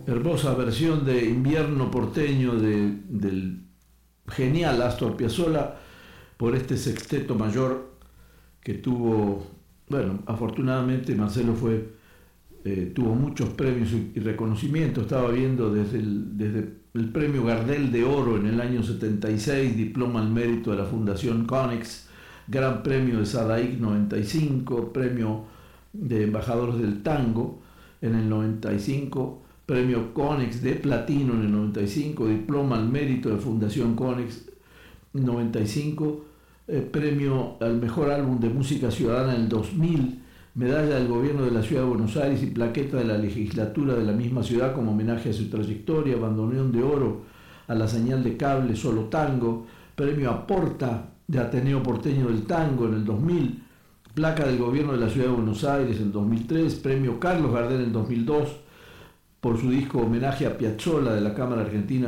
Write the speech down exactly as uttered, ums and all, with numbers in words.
Hermosa versión de Invierno porteño de, del genial Astor Piazzolla por este sexteto mayor que tuvo, bueno, afortunadamente Marcelo fue, eh, tuvo muchos premios y reconocimientos. Estaba viendo desde el, desde el premio Gardel de Oro en el año setenta y seis, diploma al mérito de la Fundación Konex, gran premio de Sadaic noventa y cinco, premio de embajadores del tango en el noventa y cinco, premio Konex de platino en el noventa y cinco, diploma al mérito de Fundación Konex noventa y cinco, eh, premio al mejor álbum de música ciudadana en el dos mil, medalla del gobierno de la ciudad de Buenos Aires y plaqueta de la legislatura de la misma ciudad como homenaje a su trayectoria, bandoneón de oro a la señal de cable Solo Tango, premio Aporta de Ateneo Porteño del Tango en el dos mil, placa del gobierno de la ciudad de Buenos Aires en el dos mil tres, premio Carlos Gardel en el dos mil dos por su disco Homenaje a Piazzolla de la Cámara Argentina